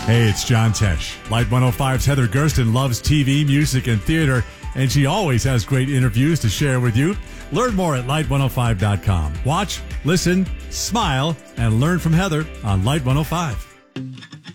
Hey, it's John Tesh. Light 105's Heather Gersten loves TV, music, and theater, and she always has great interviews to share with you. Learn more at light105.com. Watch, listen, smile, and learn from Heather on Light 105.